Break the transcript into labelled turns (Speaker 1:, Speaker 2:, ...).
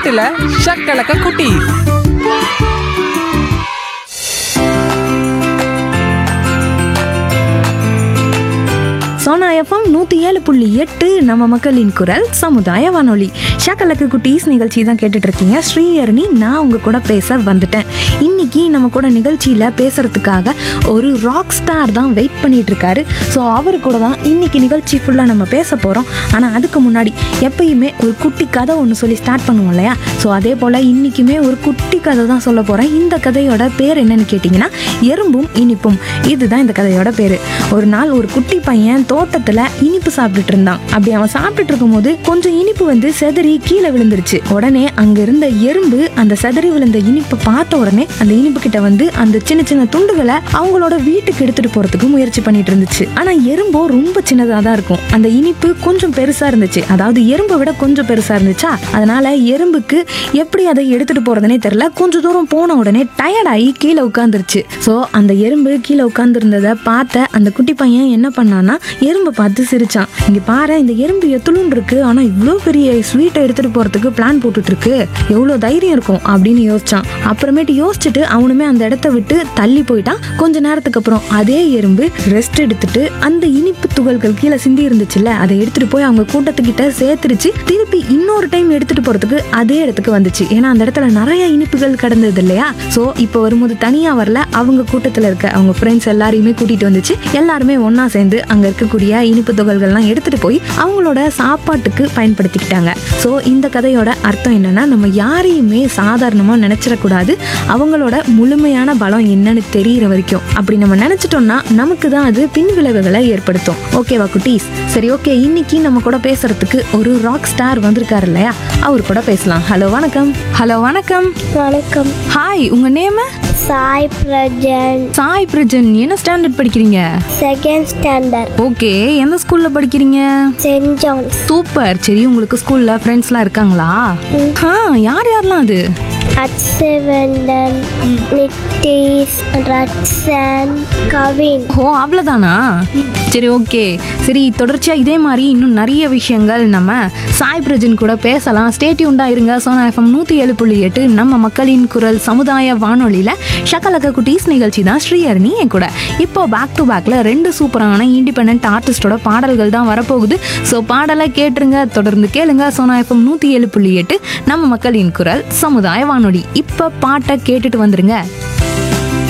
Speaker 1: பாட்டுல ஷக்கலக்க குட்டி.
Speaker 2: சோனா எஃப்எம் 107.8 நம்ம மக்களின் குரல் சமுதாய வானொலி. ஷக்கலக்கு குட்டீஸ் நிகழ்ச்சி தான் கேட்டுட்டு இருக்கீங்க. ஸ்ரீஹரணி நான் உங்க கூட பேச வந்துட்டேன். இன்னைக்கு நம்ம கூட நிகழ்ச்சியில பேசுறதுக்காக ஒரு ராக் ஸ்டார் தான் வெயிட் பண்ணிட்டு இருக்காரு. ஸோ அவரு கூட தான் இன்னைக்கு நிகழ்ச்சி ஃபுல்லா நம்ம பேச போறோம். ஆனா அதுக்கு முன்னாடி எப்பயுமே ஒரு குட்டி கதை ஒன்று சொல்லி ஸ்டார்ட் பண்ணுவோம் இல்லையா? ஸோ அதே போல இன்னைக்குமே ஒரு குட்டி கதை தான் சொல்ல போறேன். இந்த கதையோட பேர் என்னன்னு கேட்டீங்கன்னா எறும்பும் இனிப்பும். இதுதான் இந்த கதையோட பேரு. ஒரு நாள் ஒரு குட்டி பையன் தோட்டத்துல இனிப்பு சாப்பிட்டுட்டு இருந்தான். அப்படி அவன் சாப்பிட்டுட்டு இருக்கும் போது கொஞ்சம் இனிப்பு வந்து செதறி கீழே விழுந்துருச்சு. உடனே அங்க இருந்த எறும்பு அந்த செதறி விழுந்த இனிப்பை பார்த்த உடனே அந்த இனிப்பு கிட்ட வந்து அந்த சின்ன சின்ன துண்டுகளை அவங்களோட வீட்டுக்கு எடுத்துட்டு போறதுக்கு முயற்சி பண்ணிட்டு இருந்துச்சு. ஆனா எறும்போ ரொம்ப சின்னதா தான் இருக்கும். அந்த இனிப்பு கொஞ்சம் பெருசா இருந்துச்சு. அதாவது எறும்பை விட கொஞ்சம் பெருசா இருந்துச்சா, அதனால எறும்புக்கு எப்படி அதை எடுத்துட்டு போறதுனே தெரியல. கொஞ்சம் தூரம் போன உடனே டயர்டாகி கீழே உட்காந்துருச்சு. ஸோ அந்த எறும்பு கீழே உட்கார்ந்து இருந்ததை பார்த்த அந்த குட்டி பையன் என்ன பண்ணான்னா எறும்பை பார்த்து சிரிச்சான். இங்க பாரு, இந்த எறும்பு எத்துளுன்னு இருக்கு, ஆனா இவ்வளோ பெரிய ஸ்வீட்டை எடுத்துட்டு போறதுக்கு பிளான் போட்டுட்டு இருக்கு, எவ்வளோ தைரியம் இருக்கும் அப்படின்னு யோசிச்சான். அப்புறமேட்டு யோசிச்சுட்டு அவனுமே அந்த இடத்த விட்டு தள்ளி போயிட்டான். கொஞ்ச நேரத்துக்கு அப்புறம் அதே எறும்பு ரெஸ்ட் எடுத்துட்டு அந்த இனிப்பு துகள்கள் கீழே சிந்தி இருந்துச்சுல்ல, அதை எடுத்துட்டு போய் அவங்க கூட்டத்துக்கிட்ட சேர்த்துருச்சு. திருப்பி இன்னொரு டைம் எடுத்துட்டு போறதுக்கு அதே இடத்துக்கு வந்துச்சு. ஏன்னா அந்த இடத்துல நிறைய இனிப்புகள் கிடந்தது இல்லையா? ஸோ இப்போ வரும்போது தனியா வரல, அவங்க கூட்டத்தில் இருக்க அவங்க ஃப்ரெண்ட்ஸ் எல்லாரையுமே கூட்டிட்டு வந்துச்சு. எல்லாருமே ஒன்னா சேர்ந்து அங்க இருக்கக்கூடிய இனிப்பு துகள்கள்லாம் எடுத்துட்டு போய் அவங்களோட சாப்பாட்டுக்கு பயன்படுத்திக்கிட்டாங்க. ஸோ இந்த கதையோட அர்த்தம் என்னன்னா, நம்ம யாரையுமே சாதாரணமா நினைச்சிடக்கூடாது. அவங்களோட முழுமையான பலம் என்னன்னு தெரியற வரைக்கும் அப்படி நம்ம நினைச்சிட்டோம்னா நமக்கு தான் அது பின் விளைவுகளை ஏற்படுத்தும். ஓகேவா குட்டீஸ்? சரி, ஓகே. இன்னைக்கு நம்ம கூட பேசுறதுக்கு ஒரு ராக் ஸ்டார் வந்திருக்காரு இல்லையா, அவர் கூட பேசலாம். ஹலோ வணக்கம். ஹலோ வணக்கம்.
Speaker 3: வணக்கம்.
Speaker 2: ஹாய், உங்க நேம்?
Speaker 3: சாய் பிரஜன்.
Speaker 2: சாய் பிரஜன். என்ன ஸ்டாண்டர்ட் படிக்கிறீங்க?
Speaker 3: Second standard.
Speaker 2: ஓகே, எந்த ஸ்கூல்ல படிக்கிறீங்க?
Speaker 3: Send John's.
Speaker 2: சூப்பர். சரி, உங்களுக்கு ஸ்கூல்ல ஃப்ரெண்ட்ஸ்லாம் இருக்காங்களா? யார் யாரெல்லாம் அது?
Speaker 3: அச்சவந்தன், நித்தீஷ், ரட்சன், கவின்.
Speaker 2: ஓ, அவ்வளோதானா? சரி, ஓகே. சரி, தொடர்ச்சியா இதே மாதிரி இன்னும் நிறைய விஷயங்கள் நம்ம சாய் பிரஜன் கூட பேசலாம். ஸ்டே டியூன்டா இருங்க. சோனா எஃப்எம் 107.8 நம்ம மக்களின் குரல் சமுதாய வானொலியில ஷக்கலக்க குட்டீஸ் நிகழ்ச்சி தான் ஸ்ரீஹரணி என் கூட. இப்போ பேக் டு பேக்ல 2 சூப்பரான இண்டிபெண்டன்ட் ஆர்டிஸ்டோட பாடல்கள் தான் வரப்போகுது. ஸோ பாடலை கேட்டுருங்க, தொடர்ந்து கேளுங்க. சோனா எஃப்எம் 107.8 நம்ம மக்களின் குரல் சமுதாய வானொலி. இப்போ பாட்டை கேட்டுட்டு வந்துருங்க.